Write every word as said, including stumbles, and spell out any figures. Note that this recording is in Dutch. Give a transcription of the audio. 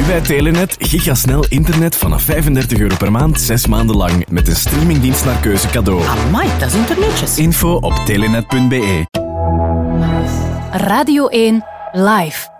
bij Telenet gigasnel internet vanaf vijfendertig euro per maand, zes maanden lang. Met een streamingdienst naar keuze cadeau. Amai, dat is internetjes. Info op telenet punt be. Radio één Live.